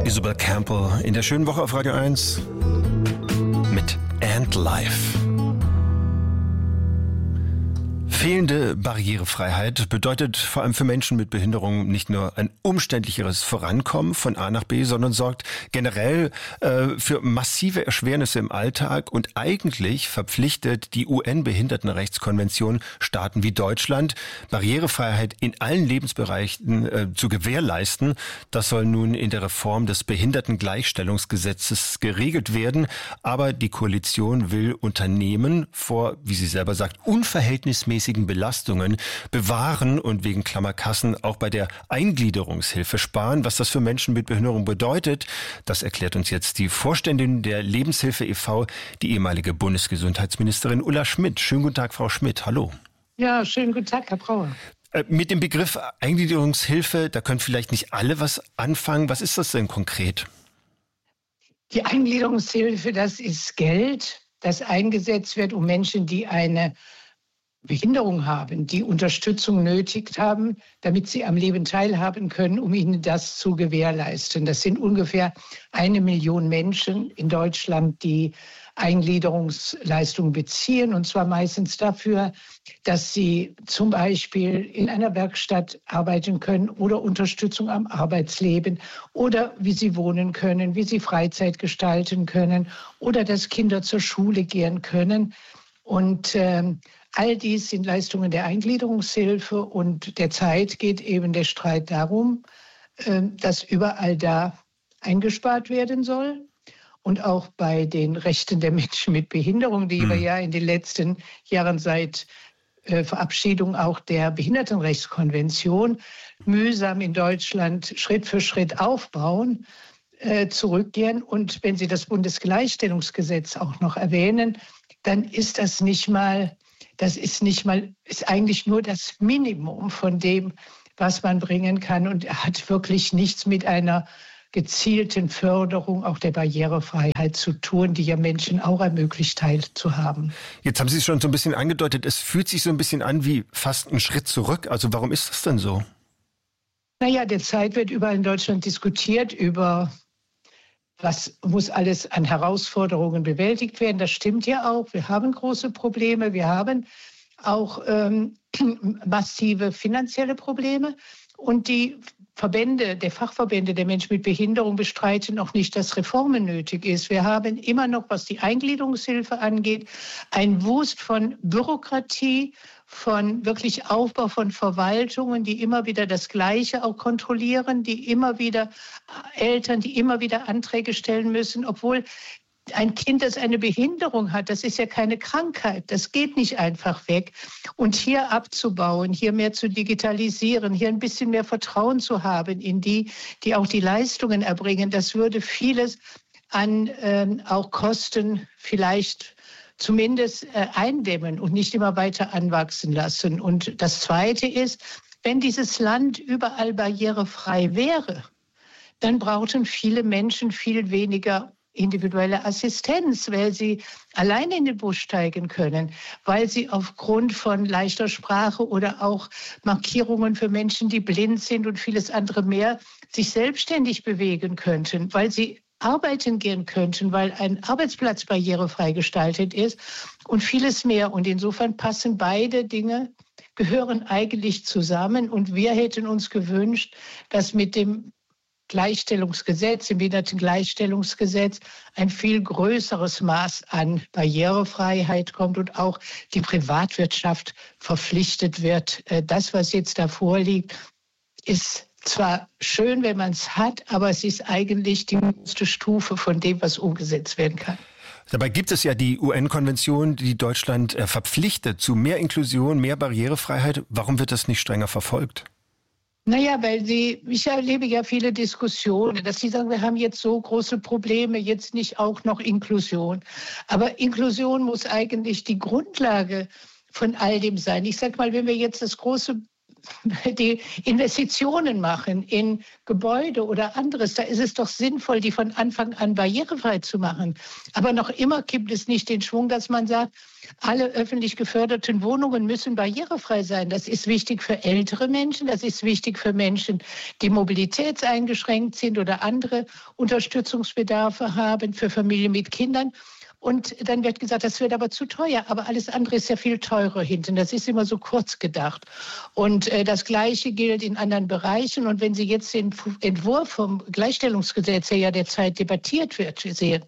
Isabel Campbell in der schönen Woche auf Radio 1 mit Antlife. Fehlende Barrierefreiheit bedeutet vor allem für Menschen mit Behinderung nicht nur ein umständlicheres Vorankommen von A nach B, sondern sorgt generell für massive Erschwernisse im Alltag und eigentlich verpflichtet die UN-Behindertenrechtskonvention Staaten wie Deutschland, Barrierefreiheit in allen Lebensbereichen zu gewährleisten. Das soll nun in der Reform des Behindertengleichstellungsgesetzes geregelt werden. Aber die Koalition will Unternehmen vor, wie sie selber sagt, unverhältnismäßigen Belastungen bewahren und wegen Klammerkassen auch bei der Eingliederungshilfe sparen. Was das für Menschen mit Behinderung bedeutet, das erklärt uns jetzt die Vorständin der Lebenshilfe e.V., die ehemalige Bundesgesundheitsministerin Ulla Schmidt. Schönen guten Tag, Frau Schmidt. Hallo. Ja, schönen guten Tag, Herr Brauer. Mit dem Begriff Eingliederungshilfe, da können vielleicht nicht alle was anfangen. Was ist das denn konkret? Die Eingliederungshilfe, das ist Geld, das eingesetzt wird, um Menschen, die eine Behinderung haben, die Unterstützung nötig haben, damit sie am Leben teilhaben können, um ihnen das zu gewährleisten. Das sind ungefähr 1 Million Menschen in Deutschland, die Eingliederungsleistungen beziehen, und zwar meistens dafür, dass sie zum Beispiel in einer Werkstatt arbeiten können oder Unterstützung am Arbeitsleben oder wie sie wohnen können, wie sie Freizeit gestalten können oder dass Kinder zur Schule gehen können. Und all dies sind Leistungen der Eingliederungshilfe, und derzeit geht eben der Streit darum, dass überall da eingespart werden soll. Und auch bei den Rechten der Menschen mit Behinderung, die wir ja in den letzten Jahren seit Verabschiedung auch der Behindertenrechtskonvention mühsam in Deutschland Schritt für Schritt aufbauen, zurückgehen. Und wenn Sie das Bundesgleichstellungsgesetz auch noch erwähnen, dann ist das ist eigentlich nur das Minimum von dem, was man bringen kann, und hat wirklich nichts mit einer gezielten Förderung auch der Barrierefreiheit zu tun, die ja Menschen auch ermöglicht, teilzuhaben. Jetzt haben Sie es schon so ein bisschen angedeutet, es fühlt sich so ein bisschen an wie fast ein Schritt zurück. Also warum ist das denn so? Naja, derzeit wird überall in Deutschland diskutiert über, was muss alles an Herausforderungen bewältigt werden. Das stimmt ja auch. Wir haben große Probleme. Wir haben auch massive finanzielle Probleme. Und die Fachverbände der Menschen mit Behinderung bestreiten auch nicht, dass Reformen nötig ist. Wir haben immer noch, was die Eingliederungshilfe angeht, ein Wust von Bürokratie, von wirklich Aufbau von Verwaltungen, die immer wieder das Gleiche auch kontrollieren, die immer wieder Eltern, die immer wieder Anträge stellen müssen, obwohl ein Kind, das eine Behinderung hat, das ist ja keine Krankheit. Das geht nicht einfach weg. Und hier abzubauen, hier mehr zu digitalisieren, hier ein bisschen mehr Vertrauen zu haben in die auch die Leistungen erbringen, das würde vieles an auch Kosten vielleicht zumindest eindämmen und nicht immer weiter anwachsen lassen. Und das Zweite ist, wenn dieses Land überall barrierefrei wäre, dann brauchten viele Menschen viel weniger individuelle Assistenz, weil sie alleine in den Bus steigen können, weil sie aufgrund von leichter Sprache oder auch Markierungen für Menschen, die blind sind und vieles andere mehr, sich selbstständig bewegen könnten, weil sie arbeiten gehen könnten, weil ein Arbeitsplatz barrierefrei gestaltet ist und vieles mehr. Und insofern passen beide Dinge, gehören eigentlich zusammen. Und wir hätten uns gewünscht, dass mit dem Gleichstellungsgesetz, im Behindertengleichstellungsgesetz, ein viel größeres Maß an Barrierefreiheit kommt und auch die Privatwirtschaft verpflichtet wird. Das, was jetzt da vorliegt, ist zwar schön, wenn man es hat, aber es ist eigentlich die nächste Stufe von dem, was umgesetzt werden kann. Dabei gibt es ja die UN-Konvention, die Deutschland verpflichtet zu mehr Inklusion, mehr Barrierefreiheit. Warum wird das nicht strenger verfolgt? Naja, ich erlebe ja viele Diskussionen, dass sie sagen, wir haben jetzt so große Probleme, jetzt nicht auch noch Inklusion. Aber Inklusion muss eigentlich die Grundlage von all dem sein. Ich sage mal, wenn wir jetzt das große die Investitionen machen in Gebäude oder anderes, da ist es doch sinnvoll, die von Anfang an barrierefrei zu machen. Aber noch immer gibt es nicht den Schwung, dass man sagt, alle öffentlich geförderten Wohnungen müssen barrierefrei sein. Das ist wichtig für ältere Menschen, das ist wichtig für Menschen, die mobilitätseingeschränkt sind oder andere Unterstützungsbedarfe haben, für Familien mit Kindern. Und dann wird gesagt, das wird aber zu teuer. Aber alles andere ist ja viel teurer hinten. Das ist immer so kurz gedacht. Und das Gleiche gilt in anderen Bereichen. Und wenn Sie jetzt den Entwurf vom Gleichstellungsgesetz, der ja derzeit debattiert wird, sehen,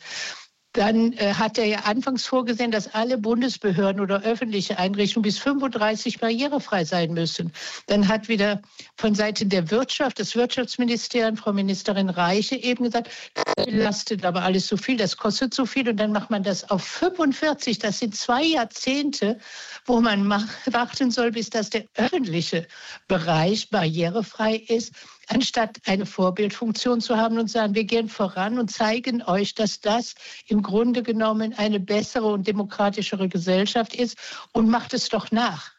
dann hat er ja anfangs vorgesehen, dass alle Bundesbehörden oder öffentliche Einrichtungen bis 35 barrierefrei sein müssen. Dann hat wieder von Seiten der Wirtschaft, das Wirtschaftsministerium, Frau Ministerin Reiche eben gesagt, das belastet aber alles so viel, das kostet so viel. Und dann macht man das auf 45. Das sind 2 Jahrzehnte, wo man warten soll, bis das der öffentliche Bereich barrierefrei ist, anstatt eine Vorbildfunktion zu haben und sagen, wir gehen voran und zeigen euch, dass das im Grunde genommen eine bessere und demokratischere Gesellschaft ist und macht es doch nach.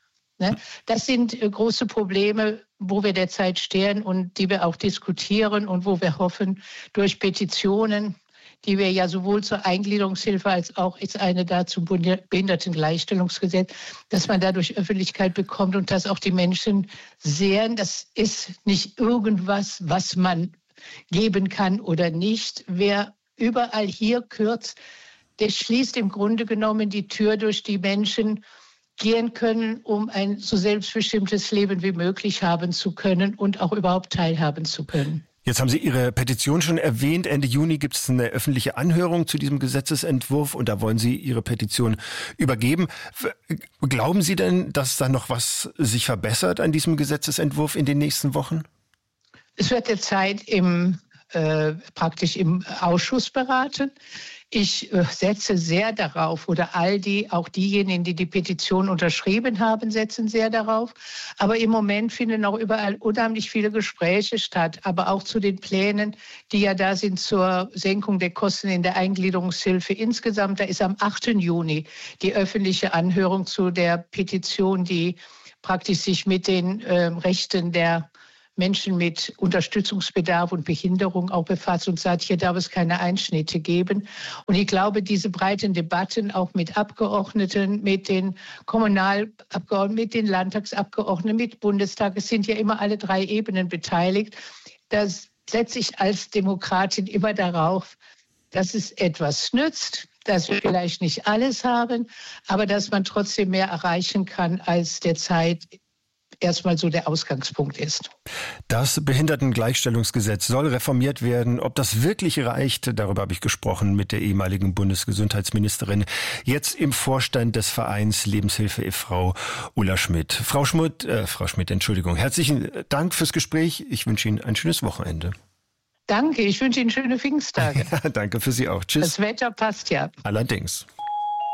Das sind große Probleme, wo wir derzeit stehen und die wir auch diskutieren und wo wir hoffen, durch Petitionen, die wir ja sowohl zur Eingliederungshilfe als auch ist eine da zum Behindertengleichstellungsgesetz, dass man dadurch Öffentlichkeit bekommt und dass auch die Menschen sehen, das ist nicht irgendwas, was man geben kann oder nicht. Wer überall hier kürzt, der schließt im Grunde genommen die Tür, durch die Menschen gehen können, um ein so selbstbestimmtes Leben wie möglich haben zu können und auch überhaupt teilhaben zu können. Jetzt haben Sie Ihre Petition schon erwähnt. Ende Juni gibt es eine öffentliche Anhörung zu diesem Gesetzesentwurf und da wollen Sie Ihre Petition übergeben. Glauben Sie denn, dass da noch was sich verbessert an diesem Gesetzesentwurf in den nächsten Wochen? Es wird derzeit praktisch im Ausschuss beraten. Ich setze sehr darauf, oder auch diejenigen, die die Petition unterschrieben haben, setzen sehr darauf. Aber im Moment finden auch überall unheimlich viele Gespräche statt, aber auch zu den Plänen, die ja da sind zur Senkung der Kosten in der Eingliederungshilfe insgesamt. Da ist am 8. Juni die öffentliche Anhörung zu der Petition, die praktisch sich mit den Rechten der Menschen mit Unterstützungsbedarf und Behinderung auch befasst und sagt, hier darf es keine Einschnitte geben. Und ich glaube, diese breiten Debatten auch mit Abgeordneten, mit den Kommunalabgeordneten, mit den Landtagsabgeordneten, mit Bundestag, es sind ja immer alle 3 Ebenen beteiligt. Das setze ich als Demokratin immer darauf, dass es etwas nützt, dass wir vielleicht nicht alles haben, aber dass man trotzdem mehr erreichen kann, als derzeit erstmal so der Ausgangspunkt ist. Das Behindertengleichstellungsgesetz soll reformiert werden. Ob das wirklich reicht, darüber habe ich gesprochen mit der ehemaligen Bundesgesundheitsministerin, jetzt im Vorstand des Vereins Lebenshilfe e.V., Ulla Schmidt. Frau Schmidt, herzlichen Dank fürs Gespräch. Ich wünsche Ihnen ein schönes Wochenende. Danke, ich wünsche Ihnen schöne Pfingsttage. Ja, danke für Sie auch. Tschüss. Das Wetter passt ja. Allerdings.